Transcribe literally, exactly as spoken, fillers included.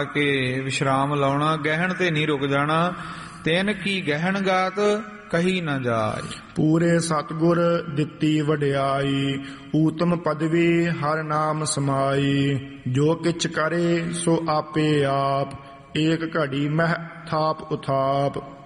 ਕੇ ਵਿਸ਼ਰਾਮ ਲਾਉਣਾ, ਗਹਿਣ ਤੇ ਨਹੀਂ ਰੁਕ ਜਾਣਾ। ਤਿੰਨ ਕੀ ਗਹਿਣ ਗਾਤ ਕਹੀ ਨਾ ਜਾਏ। ਪੂਰੇ ਸਤਿਗੁਰ ਦਿੱਤੀ ਵਡਿਆਈ, ਊਤਮ ਪਦਵੀ ਹਰ ਨਾਮ ਸਮਾਈ। ਜੋ ਕਿਛ ਕਰੇ ਸੋ ਆਪੇ ਆਪ, ਏਕ ਘੜੀ ਮਹਿ ਥਾਪ ਉਥਾਪ।